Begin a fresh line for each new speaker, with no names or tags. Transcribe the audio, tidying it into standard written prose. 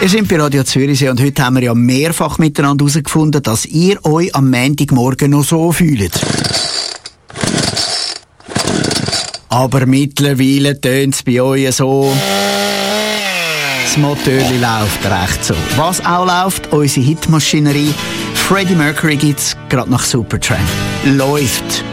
Ihr seid bei Radio Zürichsee und heute haben wir ja mehrfach miteinander herausgefunden, dass ihr euch am Montagmorgen noch so fühlt. Aber mittlerweile tönt es bei euch so. Das Motörli läuft recht so. Was auch läuft, unsere Hitmaschinerie. Freddie Mercury gibt's gerade nach Supertramp. Läuft.